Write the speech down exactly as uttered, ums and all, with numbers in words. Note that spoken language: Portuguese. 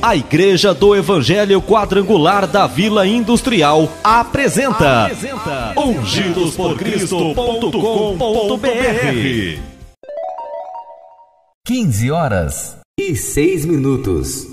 A Igreja do Evangelho Quadrangular da Vila Industrial apresenta, apresenta ungidos por cristo ponto com ponto br. quinze horas e seis minutos.